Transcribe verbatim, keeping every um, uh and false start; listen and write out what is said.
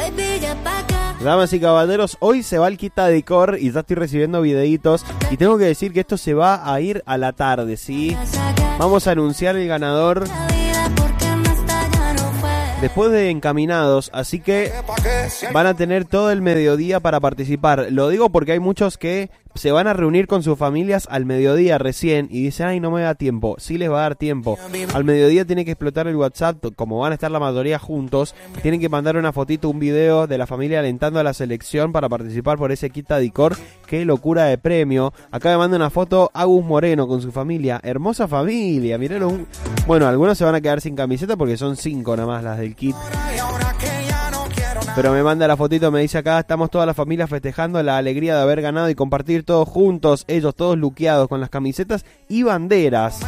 Damas y caballeros, hoy se va el Kit Adicor y ya estoy recibiendo videitos y tengo que decir que esto se va a ir a la tarde, ¿sí? Vamos a anunciar el ganador después de encaminados, así que van a tener todo el mediodía para participar. Lo digo porque hay muchos que se van a reunir con sus familias al mediodía recién y dicen, ay, no me da tiempo. Sí les va a dar tiempo. Al mediodía tienen que explotar el WhatsApp, como van a estar la mayoría juntos, tienen que mandar una fotito, un video de la familia alentando a la selección para participar por ese Kit Adicor. Qué locura de premio. Acá me manda una foto Agus Moreno con su familia. Hermosa familia, mírenlo. Bueno, algunos se van a quedar sin camiseta porque son cinco nada más las del kit. Pero me manda la fotito, me dice acá, estamos toda la familia festejando la alegría de haber ganado y compartir todos juntos, ellos todos luqueados con las camisetas y banderas.